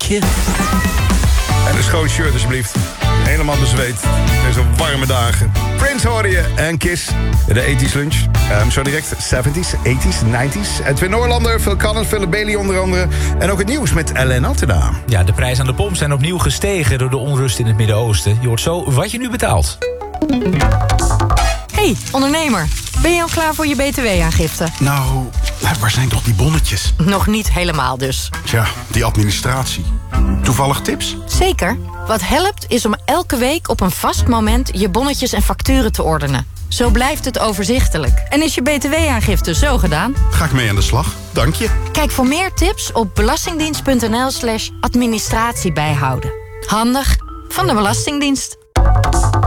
je. En een schoon shirt alsjeblieft. Helemaal bezweet. Deze warme dagen. Prince hoorde je en Kiss. De 80s lunch. Zo direct 70s, 80s, 90s. Edwin Noorlander, Phil Collins, Philip Bailey onder andere. En ook het nieuws met Ellen Altena. Ja, de prijzen aan de pomp zijn opnieuw gestegen door de onrust in het Midden-Oosten. Je hoort zo wat je nu betaalt. Hey, ondernemer. Ben je al klaar voor je btw-aangifte? Nou, waar zijn toch die bonnetjes? Nog niet helemaal dus. Tja, die administratie. Toevallig tips? Zeker. Wat helpt is om elke week op een vast moment je bonnetjes en facturen te ordenen. Zo blijft het overzichtelijk. En is je btw-aangifte zo gedaan? Ga ik mee aan de slag, dank je. Kijk voor meer tips op belastingdienst.nl/administratie bijhouden. Handig van de Belastingdienst.